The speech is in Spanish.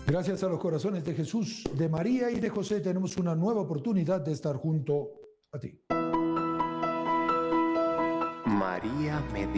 Gracias a los corazones de Jesús, de María y de José, tenemos una nueva oportunidad de estar junto a ti. María me